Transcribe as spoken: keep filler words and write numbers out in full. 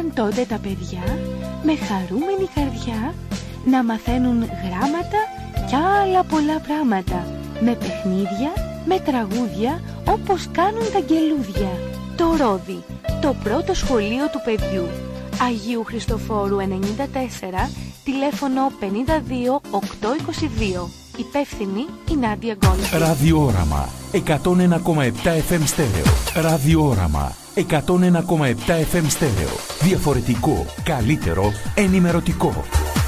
άρχισαν τότε τα παιδιά με χαρούμενη καρδιά να μαθαίνουν γράμματα και άλλα πολλά πράγματα, με παιχνίδια, με τραγούδια, όπως κάνουν τα αγγελούδια. Το Ρόδι, το πρώτο σχολείο του παιδιού. Αγίου Χριστοφόρου ενενήντα τέσσερα, τηλέφωνο πενήντα δύο οκτακόσια είκοσι δύο. Υπεύθυνη η Νάντια Γκόλφη. Ραδιόραμα εκατόν ένα κόμμα επτά εφ εμ στέρεο. Ραδιόραμα εκατόν ένα κόμμα επτά εφ εμ στέρεο. Διαφορετικό, καλύτερο, ενημερωτικό.